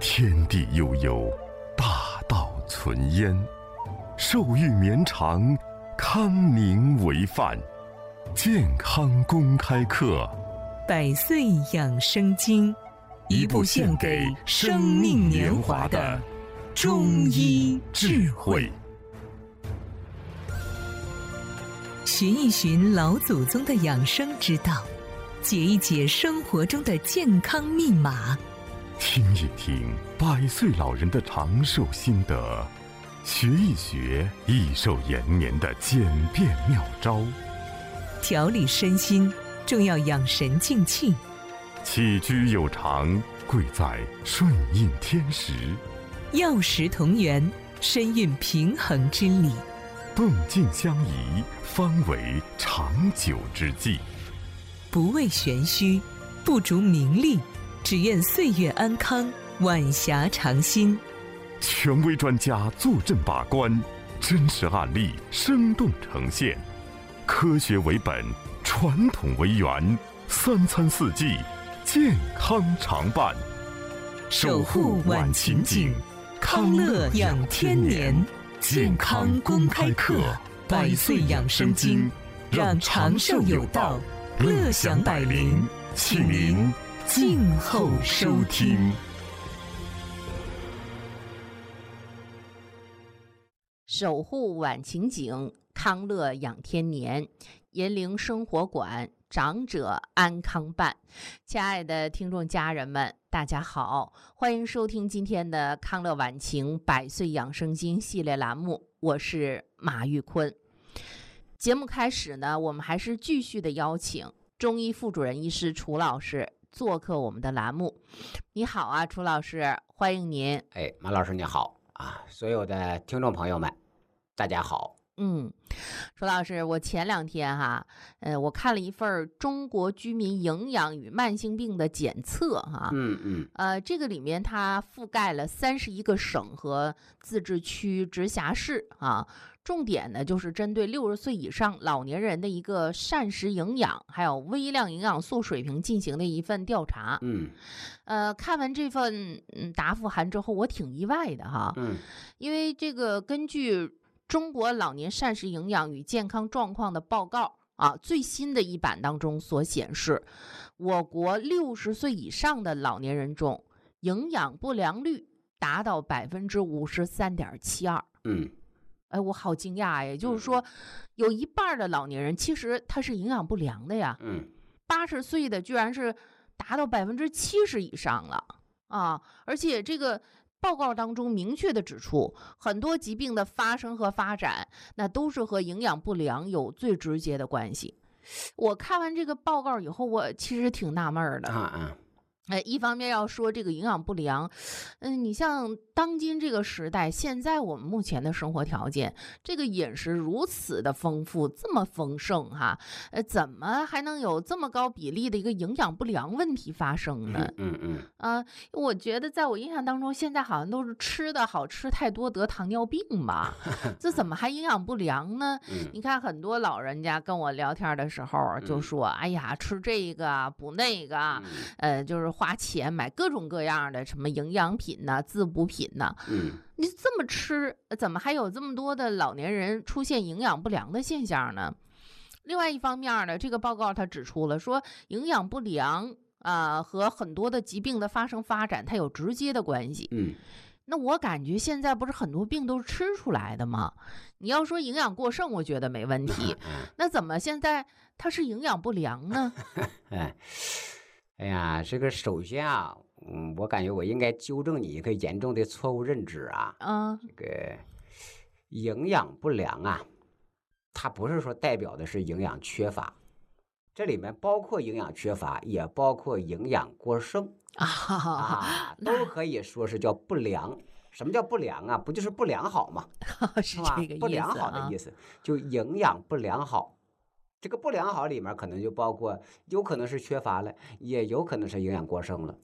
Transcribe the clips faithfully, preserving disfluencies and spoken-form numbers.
天地悠悠，大道存焉。寿欲绵长，康宁为范。健康公开课， 百岁养生经，一部献给生命年华的中医智慧。寻一寻老祖宗的养生之道，解一解生活中的健康密码， 听一听百岁老人的长寿心得，学一学益寿延年的简便妙招。 调理身心，重要养神静气。 起居有常，贵在顺应天时。 药食同源，身运平衡之理。 动静相宜，方为长久之计。 不为玄虚，不逐名利，只愿岁月安康，晚霞长新。 权威专家坐镇把关，真实案例生动呈现。科学为本，传统为源，三餐四季，健康常伴。 守护晚晴景，康乐养天年。健康公开课，百岁养生经，让长寿有道，乐享百龄，请您静候收听。 守护晚晴景，康乐养天年，银铃生活馆，长者安康办。亲爱的听众家人们，大家好，欢迎收听今天的康乐晚晴百岁养生经系列栏目，我是马玉坤。节目开始呢，我们还是继续的邀请中医副主任医师楚老师做客我们的栏目。你好啊，楚老师，欢迎您。 哎，马老师你好啊，所有的听众朋友们大家好。 嗯，楚老师，我前两天哈，呃，我看了一份中国居民营养与慢性病的检测哈， 嗯嗯， 呃，这个里面它覆盖了三十一个省和自治区、直辖市啊，重点呢就是针对六十岁以上老年人的一个膳食营养还有微量营养素水平进行的一份调查。 嗯， 呃，看完这份嗯答复函之后，我挺意外的哈， 嗯， 因为这个根据中国老年膳食营养与健康状况的报告啊，最新的一版当中所显示，我国六十岁以上的老年人中，营养不良率达到百分之五十三点七二。 嗯， 哎，我好惊讶呀！就是说，有一半的老年人其实他是营养不良的呀。 嗯， 八十岁的居然是达到百分之七十以上了啊！而且这个报告当中明确的指出，很多疾病的发生和发展，那都是和营养不良有最直接的关系。我看完这个报告以后，我其实挺纳闷的。 啊啊， 哎，一方面要说这个营养不良，嗯，你像当今这个时代，现在我们目前的生活条件，这个饮食如此的丰富，这么丰盛哈，呃，怎么还能有这么高比例的一个营养不良问题发生呢？ 嗯嗯， 啊，我觉得在我印象当中，现在好像都是吃的好吃太多得糖尿病嘛，这怎么还营养不良呢？ 嗯， 你看很多老人家跟我聊天的时候就说，哎呀，吃这个补那个， 嗯呃，就是花钱买各种各样的什么营养品呐、滋补品呐。 嗯， 你这么吃，怎么还有这么多的老年人出现营养不良的现象呢？另外一方面呢，这个报告它指出了说，营养不良啊、呃、和很多的疾病的发生发展它有直接的关系。 嗯， 那我感觉现在不是很多病都是吃出来的吗？你要说营养过剩，我觉得没问题。那怎么现在它是营养不良呢？ 哎，哎呀，这个首先啊，嗯，我感觉我应该纠正你一个严重的错误认知啊。 嗯， 这个营养不良啊，它不是说代表的是营养缺乏，这里面包括营养缺乏，也包括营养过剩啊， 啊，都可以说是叫不良。什么叫不良啊？不就是不良好吗？ 是吧？ 这个意思、啊、 不良好的意思，就营养不良好。这个不良好里面可能就包括有可能是缺乏了，也有可能是营养过剩了。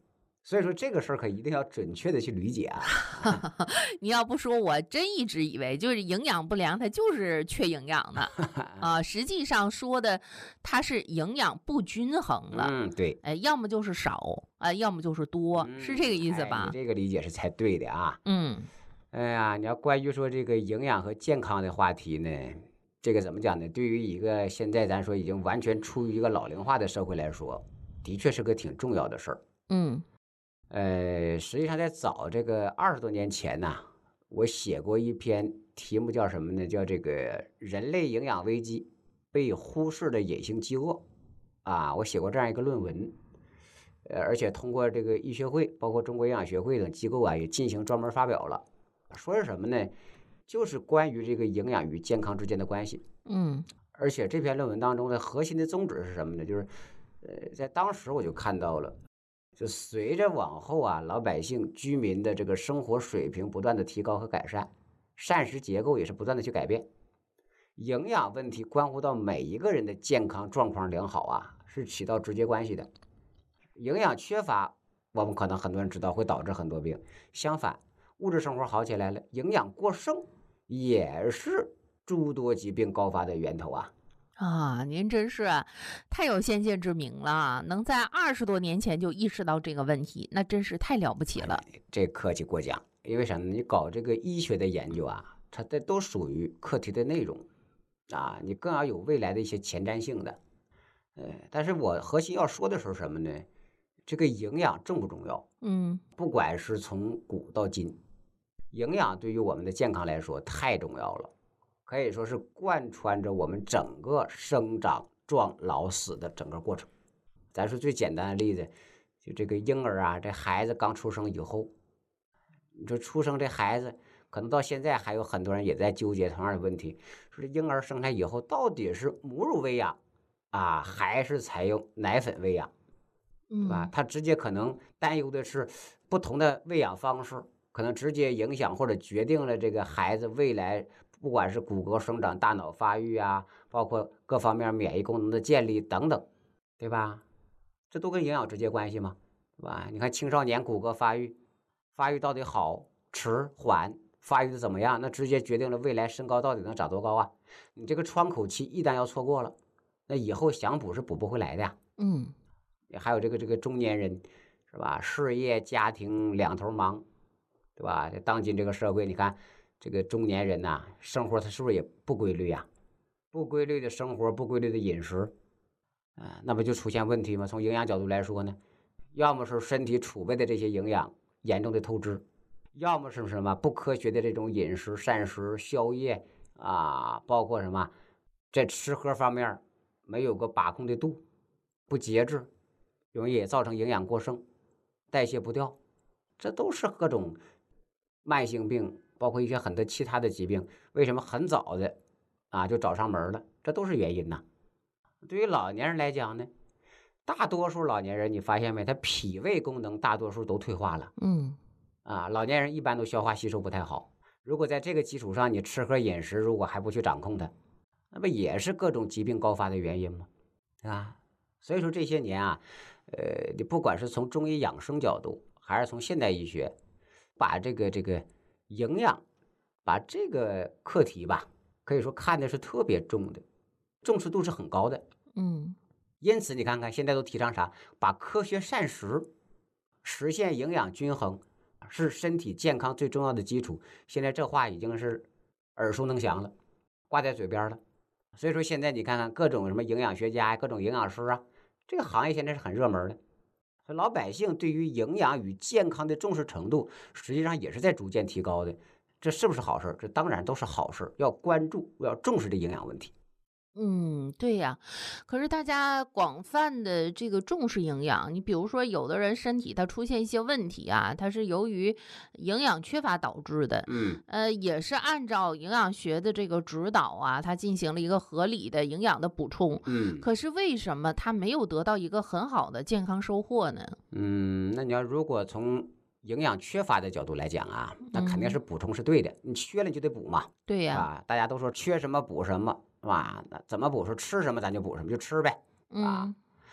所以说这个事儿可一定要准确的去理解啊。 你要不说，我真一直以为就是营养不良，它就是缺营养的啊。实际上说的，它是营养不均衡了。 嗯，对， 哎，要么就是少啊，要么就是多， 嗯、 是这个意思哎、 吧？ 你这个理解是才对的啊。 嗯， 哎呀，你要关于说这个营养和健康的话题呢，这个怎么讲呢？对于一个现在咱说已经完全处于一个老龄化的社会来说，的确是个挺重要的事儿。 嗯。 呃，实际上在早这个二十多年前呢、啊，我写过一篇题目叫什么呢？叫这个人类营养危机被忽视的隐形饥饿啊，我写过这样一个论文，呃，而且通过这个医学会，包括中国营养学会等机构啊，也进行专门发表了。说是什么呢？就是关于这个营养与健康之间的关系。 嗯， 而且这篇论文当中的核心的宗旨是什么呢？就是，呃，在当时我就看到了。就随着往后啊，老百姓居民的这个生活水平不断的提高和改善，膳食结构也是不断的去改变，营养问题关乎到每一个人的健康状况良好啊，是起到直接关系的。营养缺乏，我们可能很多人知道会导致很多病，相反，物质生活好起来了，营养过剩也是诸多疾病高发的源头啊。 啊，您真是太有先见之明了，能在二十多年前就意识到这个问题，那真是太了不起了。 哎、这客气过奖，因为啥呢？你搞这个医学的研究啊，它这都属于课题的内容啊，你更要有未来的一些前瞻性的。呃，但是我核心要说的是什么呢？这个营养重不重要？ 嗯， 不管是从古到今，营养对于我们的健康来说太重要了。可以说是贯穿着我们整个生长、壮、老、死的整个过程。咱说最简单的例子，就这个婴儿啊，这孩子刚出生以后，你说出生这孩子，可能到现在还有很多人也在纠结同样的问题，说这婴儿生下以后到底是母乳喂养啊，还是采用奶粉喂养，对吧？他直接可能担忧的是不同的喂养方式，可能直接影响或者决定了这个孩子未来。不管是骨骼生长、大脑发育啊，包括各方面免疫功能的建立等等，对吧？这都跟营养直接关系嘛，对吧？你看青少年骨骼发育，发育到底好、迟、缓，发育的怎么样，那直接决定了未来身高到底能长多高啊！你这个窗口期一旦要错过了，那以后想补是补不回来的呀。 嗯， 还有这个这个中年人，是吧？事业、家庭两头忙，对吧？当今这个社会，你看。这个中年人呐、啊，生活他是不是也不规律呀、啊？不规律的生活，不规律的饮食，啊，那不就出现问题吗？从营养角度来说呢，要么是身体储备的这些营养严重的透支，要么是什么不科学的这种饮食、膳食、宵夜啊，包括什么在吃喝方面没有个把控的度，不节制，容易也造成营养过剩、代谢不掉，这都是各种慢性病。包括一些很多其他的疾病，为什么很早的啊就找上门了？这都是原因呐。对于老年人来讲呢，大多数老年人你发现没，他脾胃功能大多数都退化了。 嗯， 啊，老年人一般都消化吸收不太好。如果在这个基础上，你吃喝饮食如果还不去掌控它，那不也是各种疾病高发的原因吗？对吧？所以说这些年啊，呃，你不管是从中医养生角度，还是从现代医学，把这个这个。营养，把这个课题吧，可以说看的是特别重的，重视度是很高的。 嗯， 因此你看看现在都提倡啥？把科学膳食实现营养均衡，是身体健康最重要的基础。现在这话已经是耳熟能详了，挂在嘴边了。所以说现在你看看各种什么营养学家、各种营养师啊，这个行业现在是很热门的。老百姓对于营养与健康的重视程度，实际上也是在逐渐提高的。这是不是好事？这当然都是好事，要关注，要重视这营养问题。 嗯，对呀。可是大家广泛的这个重视营养，你比如说有的人身体他出现一些问题啊，他是由于营养缺乏导致的。 嗯， 呃，也是按照营养学的这个指导啊，他进行了一个合理的营养的补充。 嗯， 可是为什么他没有得到一个很好的健康收获呢？ 嗯，那你要如果从营养缺乏的角度来讲啊，那肯定是补充是对的，你缺了就得补嘛。 对呀， 啊，大家都说缺什么补什么，是吧？那怎么补？说吃什么咱就补什么，就吃呗。啊，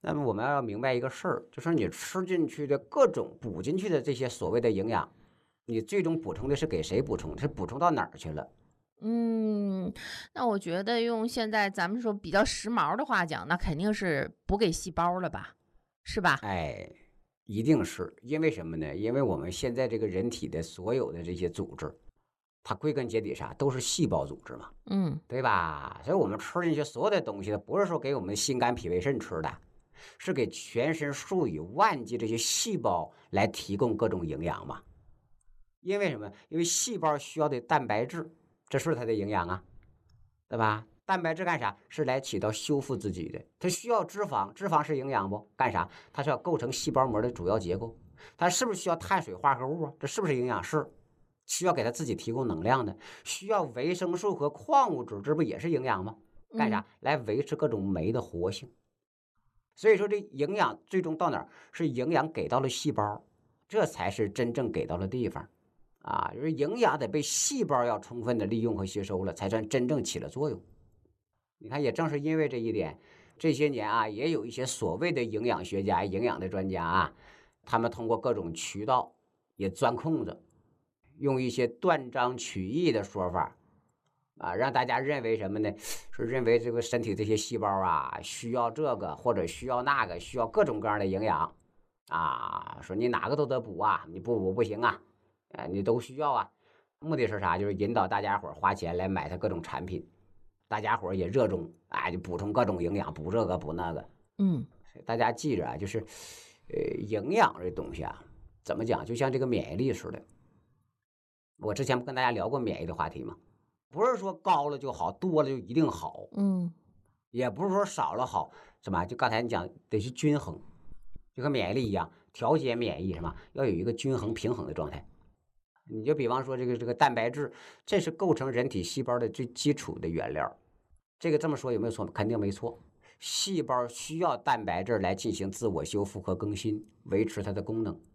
那么我们要明白一个事儿，就是你吃进去的各种补进去的这些所谓的营养，你最终补充的是给谁补充？是补充到哪儿去了？ 嗯，那我觉得用现在咱们说比较时髦的话讲，那肯定是补给细胞了吧，是吧？ 哎，一定是因为什么呢？因为我们现在这个人体的所有的这些组织，它归根结底啥都是细胞组织嘛， 嗯， 对吧？所以我们吃进去所有的东西，不是说给我们心肝脾胃肾吃的，是给全身数以万计这些细胞来提供各种营养嘛。因为什么？因为细胞需要的蛋白质，这是它的营养啊，对吧？蛋白质干啥？是来起到修复自己的。它需要脂肪，脂肪是营养不？干啥？它是要构成细胞膜的主要结构。它是不是需要碳水化合物啊？这是不是营养？是。需要给它自己提供能量的，需要维生素和矿物质，这不也是营养吗？干啥？来维持各种酶的活性。所以说，这营养最终到哪儿？是营养给到了细胞，这才是真正给到了地方。啊，就是营养得被细胞要充分的利用和吸收了，才算真正起了作用。你看，也正是因为这一点，这些年啊，也有一些所谓的营养学家、营养的专家啊，他们通过各种渠道也钻空子，用一些断章取义的说法啊，让大家认为什么呢？是认为这个身体这些细胞啊，需要这个或者需要那个，需要各种各样的营养啊，说你哪个都得补啊，你不补不行啊。呃，你都需要啊，目的是啥？就是引导大家伙花钱来买它各种产品，大家伙也热衷啊，就补充各种营养，补这个补那个。 嗯， 大家记着啊，就是，呃，营养这东西啊，怎么讲？就像这个免疫力似的。我之前不跟大家聊过免疫的话题吗？不是说高了就好，多了就一定好。 嗯， 也不是说少了好，什么？就刚才你讲得是均衡，就和免疫力一样，调节免疫什么，要有一个均衡平衡的状态。你就比方说这个这个蛋白质，这是构成人体细胞的最基础的原料。这个这么说有没有错？肯定没错。细胞需要蛋白质来进行自我修复和更新，维持它的功能。